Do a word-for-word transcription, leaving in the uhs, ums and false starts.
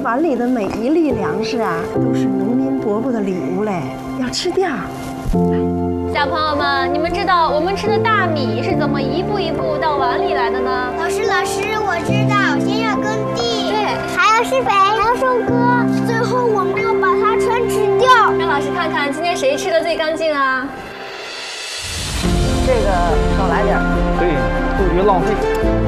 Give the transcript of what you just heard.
碗里的每一粒粮食啊，都是农民伯伯的礼物嘞，要吃掉。 小朋友们，你们知道我们吃的大米是怎么一步一步到碗里来的呢？ 老师，老师，我知道，先要耕地， 对， 还要施肥，还要收割，最后我们要把它全吃掉。 让老师看看今天谁吃的最干净啊？ 这个少来点， 对，就别浪费。